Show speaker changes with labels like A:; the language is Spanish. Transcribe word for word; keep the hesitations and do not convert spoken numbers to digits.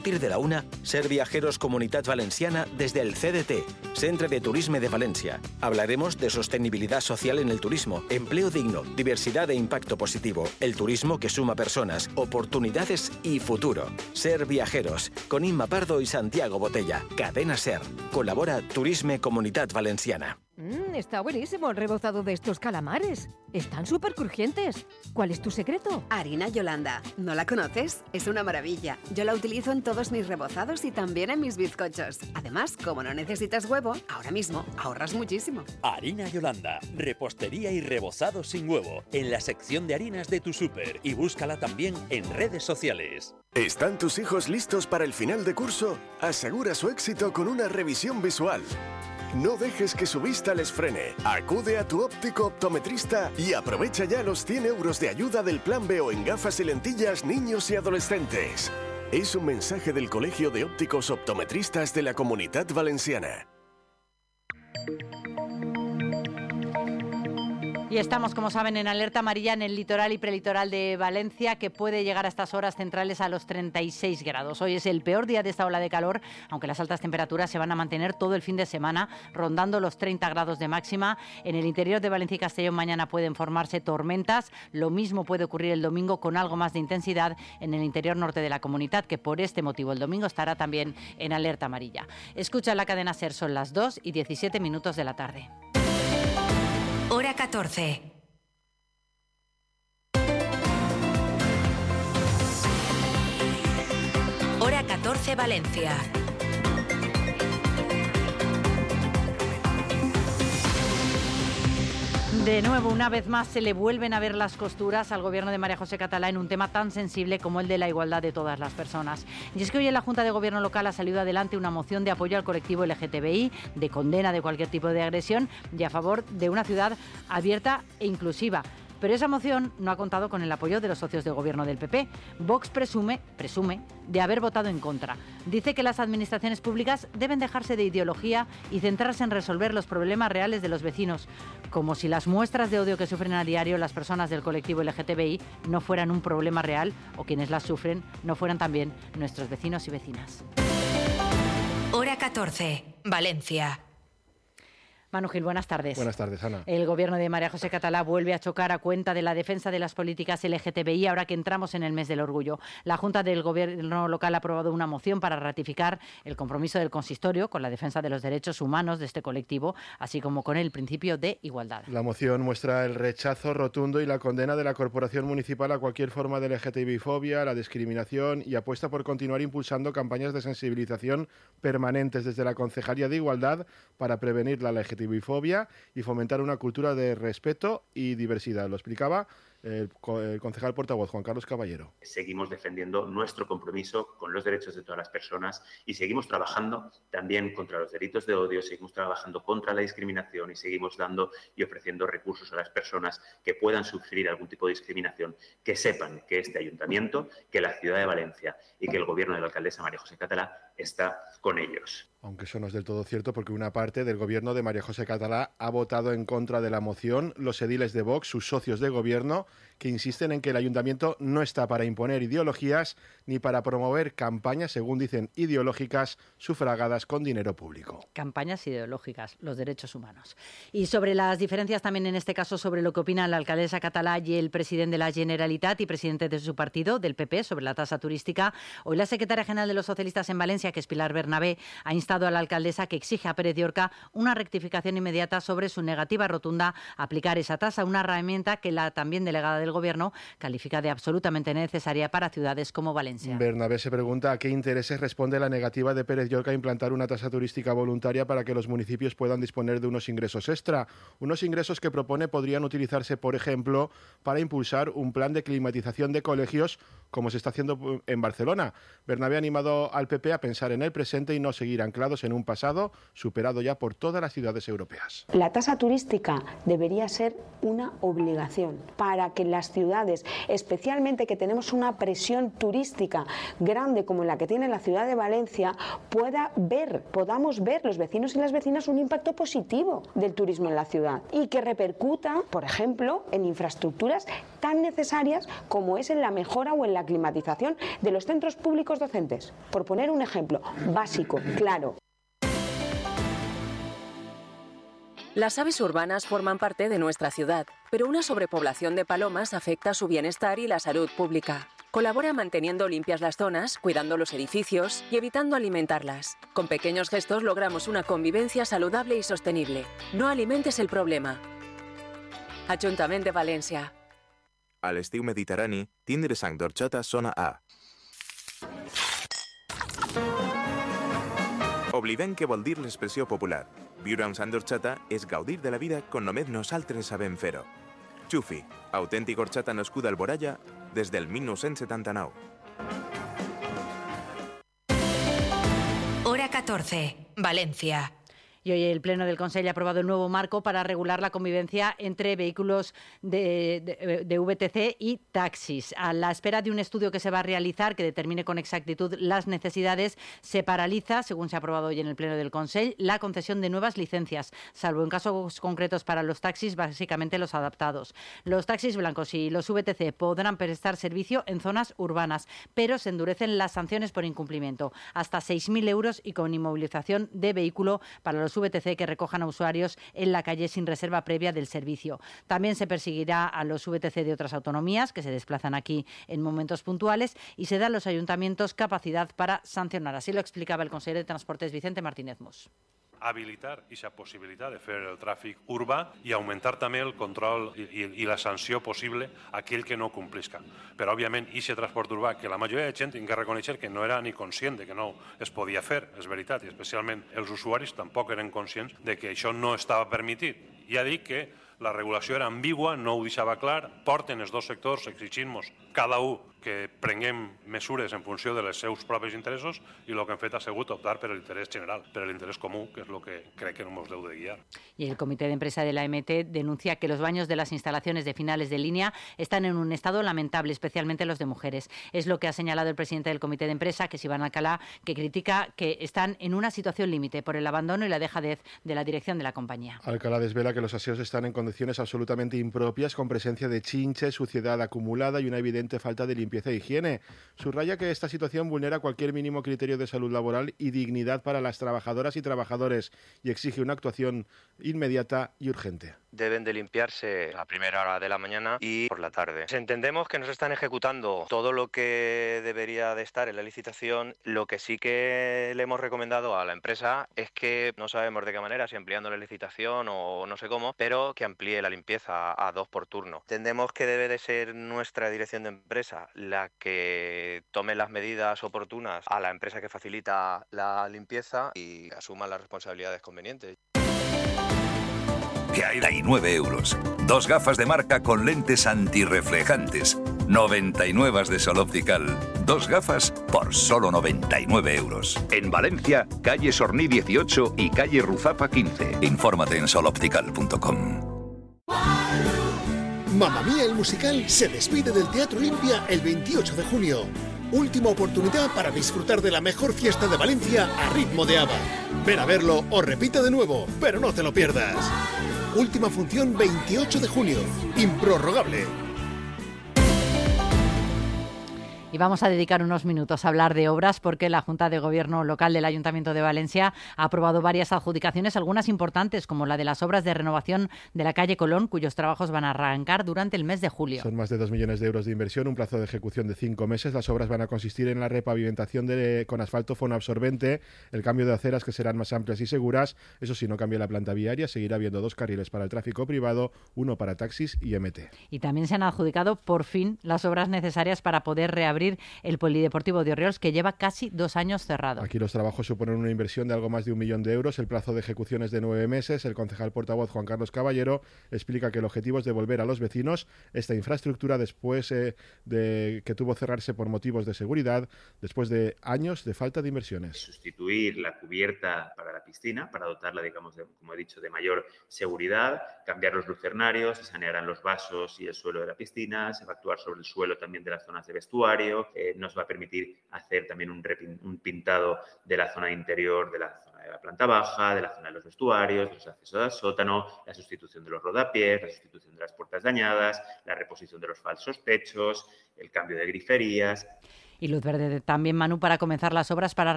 A: partir de la una, Ser Viajeros Comunitat Valenciana desde el C D T, Centre de Turisme de Valencia. Hablaremos de sostenibilidad social en el turismo, empleo digno, diversidad e impacto positivo, el turismo que suma personas, oportunidades y futuro. Ser Viajeros, con Inma Pardo y Santiago Botella. Cadena Ser. Colabora Turisme Comunitat Valenciana.
B: Mm, está buenísimo el rebozado de estos calamares. Están súper crujientes. ¿Cuál es tu secreto?
C: Harina Yolanda. ¿No la conoces? Es una maravilla. Yo la utilizo en todos mis rebozados y también en mis bizcochos. Además, como no necesitas huevo, ahora mismo ahorras muchísimo.
D: Harina Yolanda. Repostería y rebozado sin huevo. En la sección de harinas de tu súper. Y búscala también en redes sociales.
E: ¿Están tus hijos listos para el final de curso? Asegura su éxito con una revisión visual. No dejes que su vista les frene. Acude a tu óptico optometrista y aprovecha ya los cien euros de ayuda del Plan B O en gafas y lentillas niños y adolescentes. Es un mensaje del Colegio de Ópticos Optometristas de la Comunitat Valenciana.
F: Y estamos, como saben, en alerta amarilla en el litoral y prelitoral de Valencia, que puede llegar a estas horas centrales a los treinta y seis grados. Hoy es el peor día de esta ola de calor, aunque las altas temperaturas se van a mantener todo el fin de semana, rondando los treinta grados de máxima. En el interior de Valencia y Castellón mañana pueden formarse tormentas. Lo mismo puede ocurrir el domingo con algo más de intensidad en el interior norte de la comunidad, que por este motivo el domingo estará también en alerta amarilla. Escucha la cadena SER, son las dos y diecisiete minutos de la tarde.
G: Hora catorce. Hora catorce, Valencia.
F: De nuevo, una vez más, se le vuelven a ver las costuras al gobierno de María José Catalá en un tema tan sensible como el de la igualdad de todas las personas. Y es que hoy en la Junta de Gobierno local ha salido adelante una moción de apoyo al colectivo L G T B I, de condena de cualquier tipo de agresión y a favor de una ciudad abierta e inclusiva. Pero esa moción no ha contado con el apoyo de los socios de gobierno del P P. Vox presume, presume de haber votado en contra. Dice que las administraciones públicas deben dejarse de ideología y centrarse en resolver los problemas reales de los vecinos, como si las muestras de odio que sufren a diario las personas del colectivo L G T B I no fueran un problema real o quienes las sufren no fueran también nuestros vecinos y vecinas.
G: Hora catorce, Valencia.
F: Manu Gil, buenas tardes.
H: Buenas tardes, Ana.
F: El gobierno de María José Catalá vuelve a chocar a cuenta de la defensa de las políticas L G T B I ahora que entramos en el mes del orgullo. La Junta del Gobierno local ha aprobado una moción para ratificar el compromiso del consistorio con la defensa de los derechos humanos de este colectivo, así como con el principio de igualdad.
H: La moción muestra el rechazo rotundo y la condena de la Corporación Municipal a cualquier forma de L G T B I-fobia, la discriminación y apuesta por continuar impulsando campañas de sensibilización permanentes desde la Concejalía de Igualdad para prevenir la L G T B I bifobia y fomentar una cultura de respeto y diversidad. Lo explicaba el, el concejal portavoz Juan Carlos Caballero.
I: Seguimos defendiendo nuestro compromiso con los derechos de todas las personas y seguimos trabajando también contra los delitos de odio, seguimos trabajando contra la discriminación y seguimos dando y ofreciendo recursos a las personas que puedan sufrir algún tipo de discriminación, que sepan que este ayuntamiento, que la ciudad de Valencia y que el gobierno de la alcaldesa María José Catalá está con ellos.
H: Aunque eso no es del todo cierto porque una parte del gobierno de María José Catalá ha votado en contra de la moción. Los ediles de Vox, sus socios de gobierno, que insisten en que el ayuntamiento no está para imponer ideologías ni para promover campañas, según dicen, ideológicas sufragadas con dinero público.
F: Campañas ideológicas, los derechos humanos. Y sobre las diferencias también en este caso sobre lo que opina la alcaldesa Catalá y el presidente de la Generalitat y presidente de su partido, del P P, sobre la tasa turística, hoy la secretaria general de los socialistas en Valencia, que es Pilar Bernabé, ha instado a la alcaldesa que exige a Pérez Llorca una rectificación inmediata sobre su negativa rotunda a aplicar esa tasa, una herramienta que la también delegada del Gobierno califica de absolutamente necesaria para ciudades como Valencia.
H: Bernabé se pregunta a qué intereses responde la negativa de Pérez Llorca a implantar una tasa turística voluntaria para que los municipios puedan disponer de unos ingresos extra. Unos ingresos que propone podrían utilizarse, por ejemplo, para impulsar un plan de climatización de colegios, como se está haciendo en Barcelona. Bernabé ha animado al P P a pensar en el presente y no seguir anclados en un pasado superado ya por todas las ciudades europeas.
J: La tasa turística debería ser una obligación para que las las ciudades, especialmente que tenemos una presión turística grande como la que tiene la ciudad de Valencia, pueda ver, podamos ver los vecinos y las vecinas un impacto positivo del turismo en la ciudad y que repercuta, por ejemplo, en infraestructuras tan necesarias como es en la mejora o en la climatización de los centros públicos docentes. Por poner un ejemplo básico, claro.
K: Las aves urbanas forman parte de nuestra ciudad, pero una sobrepoblación de palomas afecta su bienestar y la salud pública. Colabora manteniendo limpias las zonas, cuidando los edificios y evitando alimentarlas. Con pequeños gestos logramos una convivencia saludable y sostenible. No alimentes el problema. Ajuntament de València.
L: A l'estiu mediterrani, tindre sang d'orxata sona a... Oblidem què vol dir l'expressió popular. Viure amb sang d'orxata és gaudir de la vida com només nosaltres sabem fer-ho. Xufi, autèntic horchata nascuda al Alboraya des del mil nou-cents setanta-nou.
G: Hora catorce, Valencia.
F: Y hoy el Pleno del Consell ha aprobado el nuevo marco para regular la convivencia entre vehículos de, de, de V T C y taxis. A la espera de un estudio que se va a realizar que determine con exactitud las necesidades, se paraliza, según se ha aprobado hoy en el Pleno del Consell, la concesión de nuevas licencias, salvo en casos concretos para los taxis, básicamente los adaptados. Los taxis blancos y los V T C podrán prestar servicio en zonas urbanas, pero se endurecen las sanciones por incumplimiento, hasta seis mil euros y con inmovilización de vehículo para los V T C que recojan a usuarios en la calle sin reserva previa del servicio. También se perseguirá a los V T C de otras autonomías que se desplazan aquí en momentos puntuales y se da a los ayuntamientos capacidad para sancionar. Así lo explicaba el consejero de Transportes, Vicente Martínez Mus.
M: Habilitar aquesta possibilitat de fer el tràfic urbà i augmentar també el control i, i, i la sanció possible a aquell que no complisca. Però, òbviament, aquest transport urbà, que la majoria de gent tinc que reconèixer que no era ni conscient de que no es podia fer, és veritat, i especialment els usuaris tampoc eren conscients de que això no estava permitit. Ja dic que la regulació era ambigua, no ho deixava clar, porten els dos sectors exigint-nos cada un que prenguem mesures en funció de les seus propis interessos i el que hem fet ha sigut optar per l'interès general, per l'interès comú, que és el que crec que no ens deu de guiar.
F: Y el Comité de Empresa de la M T denuncia que los baños de las instalaciones de finales de línea están en un estado lamentable, especialmente los de mujeres. Es lo que ha señalado el presidente del Comité de Empresa, que es Iván Alcalá, que critica que están en una situación límite por el abandono y la dejadez de la dirección de la compañía.
H: Alcalá desvela que los aseos están en condiciones absolutamente impropias, con presencia de chinches, suciedad acumulada y una evidente falta de limpieza e higiene. Subraya que esta situación vulnera cualquier mínimo criterio de salud laboral y dignidad para las trabajadoras y trabajadores y exige una actuación inmediata y urgente.
N: Deben de limpiarse a primera hora de la mañana y por la tarde. Entendemos que no se están ejecutando todo lo que debería de estar en la licitación. Lo que sí que le hemos recomendado a la empresa es que no sabemos de qué manera, si ampliando la licitación o no sé cómo, pero que amplíe la limpieza a dos por turno. Entendemos que debe de ser nuestra dirección de empresa la que tome las medidas oportunas a la empresa que facilita la limpieza y asuma las responsabilidades convenientes.
O: ¿Qué hay? Hay nueve euros. Dos gafas de marca con lentes antirreflejantes. noventa y nueve de Sol Optical. Dos gafas por solo noventa y nueve euros.
P: En Valencia, calle Sorní dieciocho y calle Ruzafa quince.
O: Infórmate en sol optical punto com.
Q: Mamma Mía el musical se despide del Teatro Olimpia el veintiocho de junio. Última oportunidad para disfrutar de la mejor fiesta de Valencia a ritmo de ABBA. Ven a verlo o repite de nuevo, pero no te lo pierdas. Última función veintiocho de junio. Improrrogable.
F: Y vamos a dedicar unos minutos a hablar de obras porque la Junta de Gobierno Local del Ayuntamiento de Valencia ha aprobado varias adjudicaciones, algunas importantes, como la de las obras de renovación de la calle Colón, cuyos trabajos van a arrancar durante el mes de julio.
H: Son más de dos millones de euros de inversión, un plazo de ejecución de cinco meses. Las obras van a consistir en la repavimentación de, con asfalto fonoabsorbente, el cambio de aceras que serán más amplias y seguras. Eso sí, no cambia la planta viaria, seguirá habiendo dos carriles para el tráfico privado, uno para taxis y M T.
F: Y también se han adjudicado por fin las obras necesarias para poder reabrir reabrir el polideportivo de Orriols, que lleva casi dos años cerrado.
H: Aquí los trabajos suponen una inversión de algo más de un millón de euros, el plazo de ejecución es de nueve meses. El concejal portavoz Juan Carlos Caballero explica que el objetivo es devolver a los vecinos esta infraestructura después eh, de que tuvo cerrarse por motivos de seguridad, después de años de falta de inversiones.
I: Sustituir la cubierta para la piscina, para dotarla, digamos, de, como he dicho, de mayor seguridad, cambiar los lucernarios, se sanearán los vasos y el suelo de la piscina, se va a actuar sobre el suelo también de las zonas de vestuario, eh, nos va a permitir hacer también un, repin, un pintado de la zona interior, de la zona de la planta baja, de la zona de los vestuarios, los accesos al sótano, la sustitución de los rodapiés, la sustitución de las puertas dañadas, la reposición de los falsos techos, el cambio de griferías.
F: Y luz verde también, Manu, para comenzar las obras para